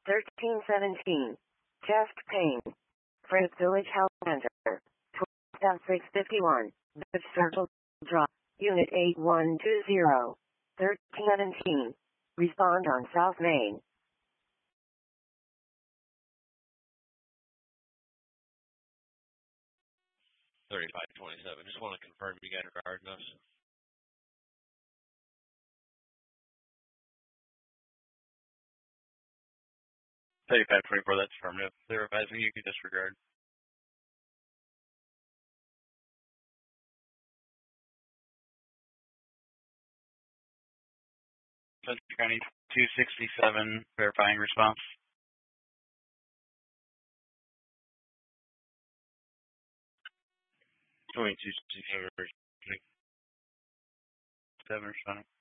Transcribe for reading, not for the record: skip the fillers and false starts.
1317. Chest pain. Friends Village Health Center. 12,651. The Circle Drop. Unit 8120. 1317. Respond on South Main. 3527. Just want to confirm you guys regarding us. 3524, that's affirmative. They're advising you can disregard. 267, verifying response. 2267, responding.